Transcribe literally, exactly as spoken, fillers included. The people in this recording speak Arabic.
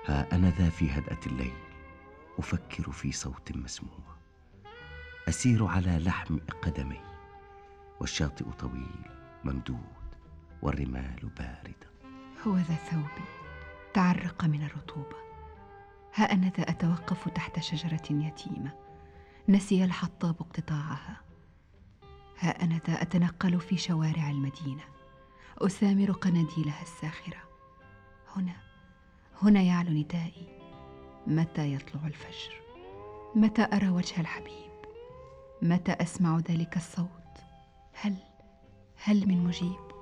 ها أنا ذا في هدأة الليل أفكر في صوت مسموع، أسير على لحم قدمي، والشاطئ طويل ممدود والرمال باردة. هو ذا ثوبي تعرق من الرطوبة. ها أنا ذا أتوقف تحت شجرة يتيمة نسي الحطاب اقتطاعها. ها أنا ذا أتنقل في شوارع المدينة أثامر قناديلها الساخرة. هنا هنا يعلو ندائي. متى يطلع الفجر؟ متى أرى وجه الحبيب؟ متى أسمع ذلك الصوت؟ هل هل من مجيب؟